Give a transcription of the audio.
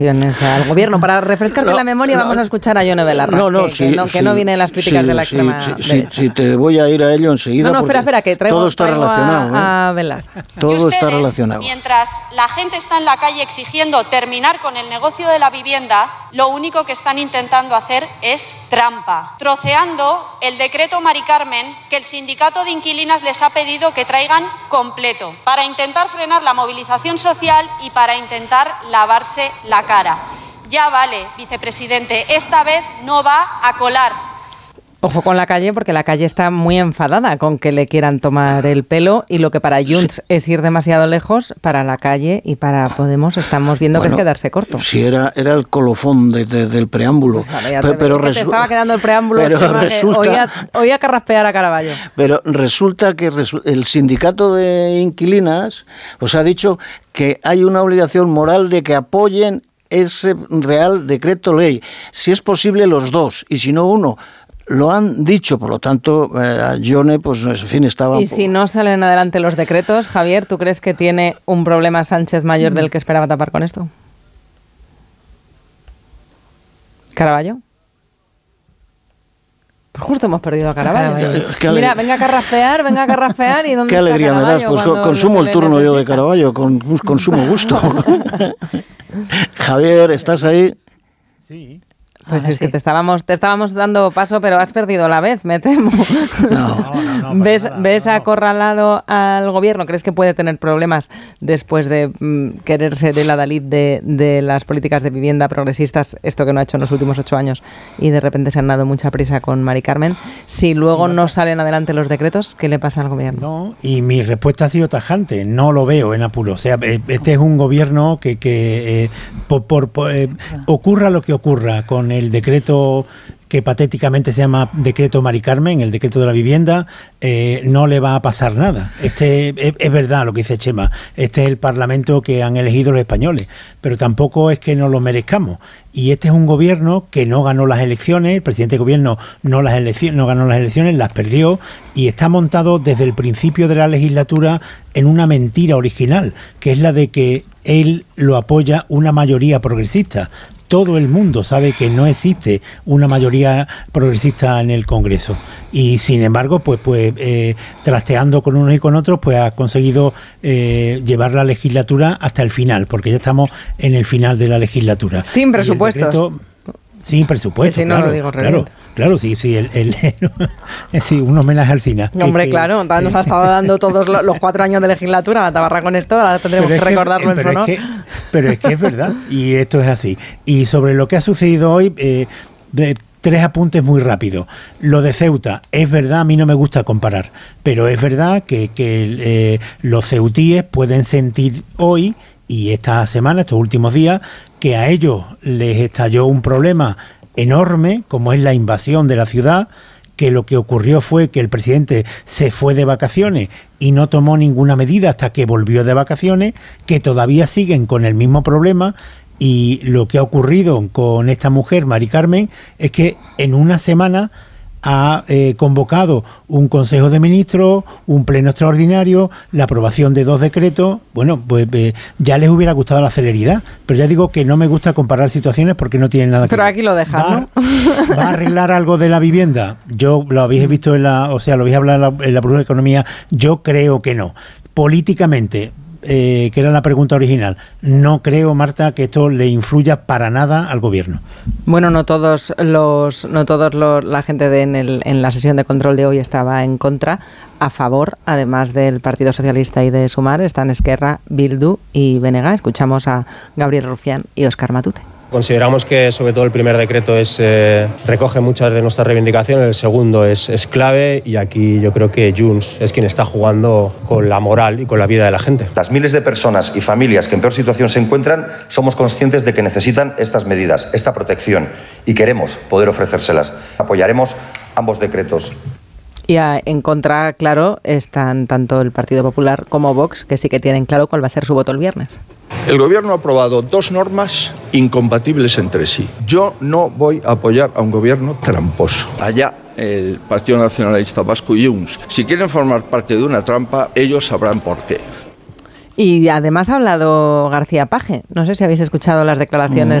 al gobierno. Para refrescarte la memoria vamos a escuchar a Yone Belarra, que no viene en las críticas de la extrema derecha. Sí, te voy a ir a ello enseguida. No, espera, que traigo, todo está relacionado. A Belarra. Todo está relacionado. Mientras la gente está en la calle exigiendo terminar con el negocio de la vivienda, lo único que están intentando hacer es trampa, troceando el decreto Mari Carmen que el sindicato de inquilinas les ha pedido que traigan completo, para intentar frenar la movilización social y para intentar lavarse la cara. Ya vale, vicepresidente, esta vez no va a colar. Ojo con la calle, porque la calle está muy enfadada con que le quieran tomar el pelo, y lo que para Junts es ir demasiado lejos, para la calle y para Podemos estamos viendo que es quedarse corto. Sí, era el colofón del preámbulo. Pues pero te estaba quedando el preámbulo, oía carraspear a Caraballo. Pero resulta que el sindicato de inquilinas os ha dicho que hay una obligación moral de que apoyen ese Real Decreto Ley, si es posible los dos, y si no uno. Lo han dicho, por lo tanto, Yone, pues en fin, estaba... Y si no salen adelante los decretos, Javier, ¿tú crees que tiene un problema Sánchez mayor del que esperaba tapar con esto? ¿Caraballo? Pues justo hemos perdido a Caraballo. Mira, venga a carraspear y ¿dónde qué alegría está me das, pues consumo el turno yo de Caraballo, con sumo gusto. Javier, ¿estás ahí? Sí. Pues es que te estábamos dando paso, pero has perdido la vez, me temo. No, ¿Ves acorralado al gobierno? ¿Crees que puede tener problemas después de querer ser el adalid de las políticas de vivienda progresistas, esto que no ha hecho en los últimos 8 años, y de repente se han dado mucha prisa con Mari Carmen? Si luego no salen adelante los decretos, ¿qué le pasa al gobierno? No, y mi respuesta ha sido tajante, no lo veo en apuro. O sea, este es un gobierno que ocurra lo que ocurra con el decreto que patéticamente se llama decreto Mari Carmen, el decreto de la vivienda, no le va a pasar nada. Es verdad lo que dice Chema, este es el Parlamento que han elegido los españoles, pero tampoco es que no lo merezcamos. Y este es un gobierno que no ganó las elecciones, el presidente de gobierno no ganó las elecciones, las perdió, y está montado desde el principio de la legislatura en una mentira original, que es la de que él lo apoya una mayoría progresista. Todo el mundo sabe que no existe una mayoría progresista en el Congreso, y sin embargo, pues trasteando con unos y con otros, pues ha conseguido llevar la legislatura hasta el final, porque ya estamos en el final de la legislatura. Sin presupuestos. Sin presupuesto, si no lo digo claro, sí, sí, un homenaje al SINA. Hombre, claro, nos ha estado dando todos los 4 años de legislatura la tabarra con esto, ahora tendremos que recordarlo en su honor. Pero es que es verdad, y esto es así. Y sobre lo que ha sucedido hoy, 3 apuntes muy rápidos. Lo de Ceuta, es verdad, a mí no me gusta comparar, pero es verdad que los ceutíes pueden sentir hoy y esta semana, estos últimos días, que a ellos les estalló un problema enorme, como es la invasión de la ciudad, que lo que ocurrió fue que el presidente se fue de vacaciones y no tomó ninguna medida hasta que volvió de vacaciones, que todavía siguen con el mismo problema. Y lo que ha ocurrido con esta mujer, Mari Carmen, es que en una semana ha convocado un Consejo de Ministros, un pleno extraordinario, la aprobación de 2 decretos. Bueno, pues ya les hubiera gustado la celeridad, pero ya digo que no me gusta comparar situaciones porque no tienen nada que ver. Pero aquí lo dejan, ¿no? ¿Va a arreglar algo de la vivienda? Yo lo habéis visto lo habéis hablado en la Brújula de Economía, yo creo que no. Políticamente, que era la pregunta original, no creo, Marta, que esto le influya para nada al gobierno. Bueno, no todos la gente en la sesión de control de hoy estaba en contra. A favor, además del Partido Socialista y de Sumar, están Esquerra, Bildu y BNG. Escuchamos a Gabriel Rufián y Óscar Matute. Consideramos que sobre todo el primer decreto recoge muchas de nuestras reivindicaciones, el segundo es clave, y aquí yo creo que Junts es quien está jugando con la moral y con la vida de la gente. Las miles de personas y familias que en peor situación se encuentran, somos conscientes de que necesitan estas medidas, esta protección, y queremos poder ofrecérselas. Apoyaremos ambos decretos. Y en contra, claro, están tanto el Partido Popular como Vox, que sí que tienen claro cuál va a ser su voto el viernes. El Gobierno ha aprobado 2 normas incompatibles entre sí. Yo no voy a apoyar a un Gobierno tramposo. Allá el Partido Nacionalista Vasco y Junts, si quieren formar parte de una trampa, ellos sabrán por qué. Y además ha hablado García Page. No sé si habéis escuchado las declaraciones